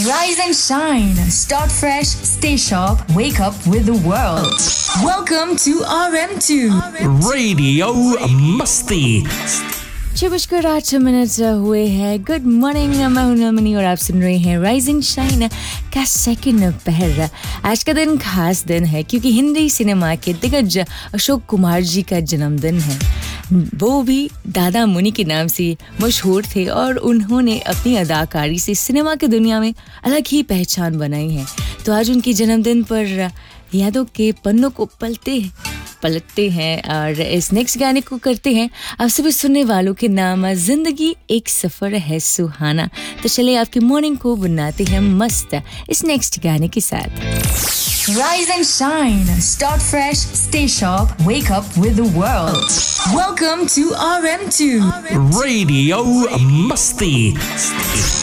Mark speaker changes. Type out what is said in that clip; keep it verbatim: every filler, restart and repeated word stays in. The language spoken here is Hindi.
Speaker 1: Rise and shine. Start fresh. Stay sharp. Wake up with the world. Welcome to R M two.
Speaker 2: Radio Masti.
Speaker 3: छह बजकर आठ मिनट हुए हैं. गुड मॉर्निंग, मैं हूं नमनी और आप सुन रहे हैं राइजिंग शाइन का सेकंड पहर. आज का दिन खास दिन है क्योंकि हिंदी सिनेमा के दिग्गज अशोक कुमार जी का जन्मदिन है. वो भी दादा मुनि के नाम से मशहूर थे और उन्होंने अपनी अदाकारी से सिनेमा की दुनिया में अलग ही पहचान बनाई है. तो आज उनके जन्मदिन पर यादों के पन्नों को पलते पलटते हैं और इस नेक्स्ट गाने को करते हैं आप सभी सुनने वालों के नाम. जिंदगी एक सफर है सुहाना. तो चलिए आपकी मॉर्निंग को बनाते हैं मस्त इस नेक्स्ट गाने के साथ.
Speaker 1: Rise and shine. Start fresh. Stay sharp. Wake up with the world. Welcome to R M two.
Speaker 2: Radio Masti.